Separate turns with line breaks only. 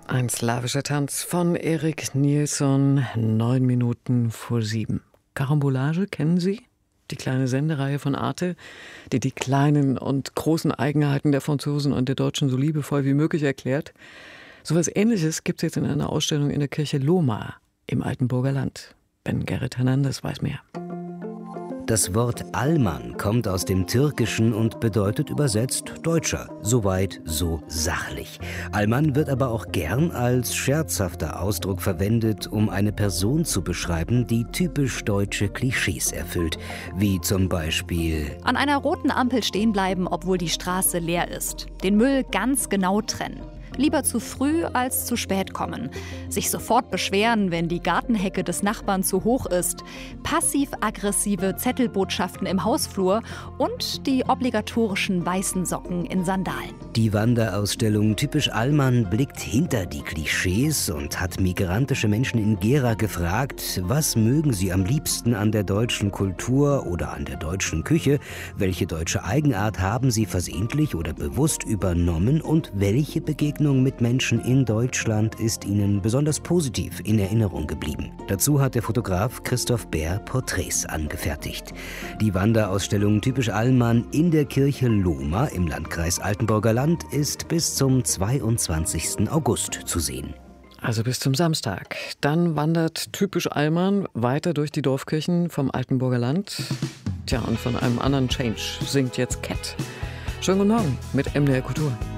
Ein slawischer Tanz von Erik Nilsson, 7:09. Karambolage, kennen Sie? Die kleine Sendereihe von Arte, die die kleinen und großen Eigenheiten der Franzosen und der Deutschen so liebevoll wie möglich erklärt. So etwas Ähnliches gibt es jetzt in einer Ausstellung in der Kirche Lohmar im Altenburger Land. Ben Gerrit Hernandez weiß mehr.
Das Wort Alman kommt aus dem Türkischen und bedeutet übersetzt Deutscher. Soweit so sachlich. Alman wird aber auch gern als scherzhafter Ausdruck verwendet, um eine Person zu beschreiben, die typisch deutsche Klischees erfüllt. Wie zum Beispiel:
An einer roten Ampel stehen bleiben, obwohl die Straße leer ist. Den Müll ganz genau trennen. Lieber zu früh als zu spät kommen. Sich sofort beschweren, wenn die Gartenhecke des Nachbarn zu hoch ist. Passiv-aggressive Zettelbotschaften im Hausflur und die obligatorischen weißen Socken in Sandalen.
Die Wanderausstellung Typisch Alman blickt hinter die Klischees und hat migrantische Menschen in Gera gefragt, was mögen sie am liebsten an der deutschen Kultur oder an der deutschen Küche, welche deutsche Eigenart haben sie versehentlich oder bewusst übernommen und welche Begegnung mit Menschen in Deutschland ist ihnen besonders positiv in Erinnerung geblieben. Dazu hat der Fotograf Christoph Bär Porträts angefertigt. Die Wanderausstellung Typisch Alman in der Kirche Lohmar im Landkreis Altenburger Land ist bis zum 22. August zu sehen.
Also bis zum Samstag. Dann wandert Typisch Alman weiter durch die Dorfkirchen vom Altenburger Land. Tja, und von einem anderen Change singt jetzt Cat. Schönen guten Morgen mit MDR Kultur.